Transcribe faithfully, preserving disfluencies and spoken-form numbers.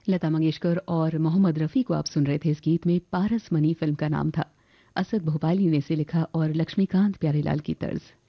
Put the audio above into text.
लता मंगेशकर और मोहम्मद रफ़ी को आप सुन रहे थे। इस गीत में पारस मनी फिल्म का नाम था। असद भोपाली ने इसे लिखा और लक्ष्मीकांत प्यारेलाल की तर्ज।